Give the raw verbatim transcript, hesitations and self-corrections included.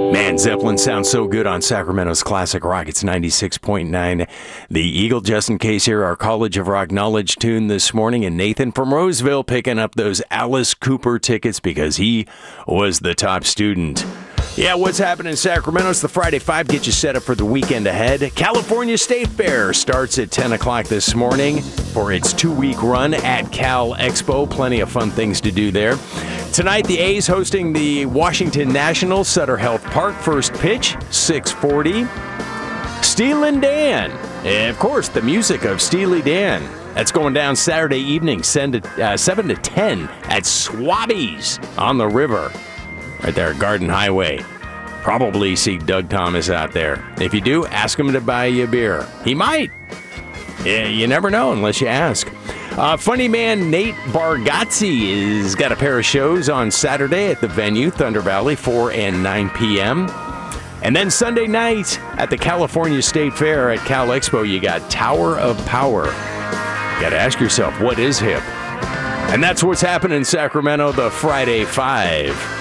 Man, Zeppelin sounds so good on Sacramento's Classic Rock. It's ninety-six point nine. The Eagle, Justin Case here, our College of Rock Knowledge tune this morning. And Nathan from Roseville picking up those Alice Cooper tickets because he was the top student. Yeah, what's happening in Sacramento? It's the Friday Five. Get you set up for the weekend ahead. California State Fair starts at ten o'clock this morning for its two-week run at Cal Expo. Plenty of fun things to do there. Tonight, the A's hosting the Washington Nationals, Sutter Health Park. First pitch, six forty. Steelin' Dan. And of course, the music of Steely Dan. That's going down Saturday evening, seven to ten at Swabby's on the river. Right there at Garden Highway. Probably see Doug Thomas out there. If you do, ask him to buy you a beer. He might. Yeah, you never know unless you ask. Uh, funny man Nate Bargatze has got a pair of shows on Saturday at the venue, Thunder Valley, four and nine p.m. And then Sunday night at the California State Fair at Cal Expo, you got Tower of Power. You got to ask yourself, what is hip? And that's what's happening in Sacramento, the Friday Five.